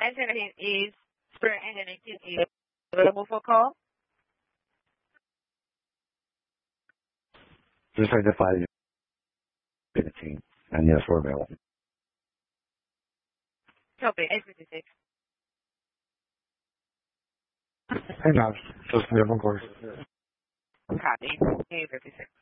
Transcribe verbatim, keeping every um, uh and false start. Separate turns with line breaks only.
Engineering is Spirit Engineering is available for call.
Just identify the team, and yes, we're available.
Copy, eight fifty-six.
Hey, Josh. Just the course.
Copy, eight fifty-six.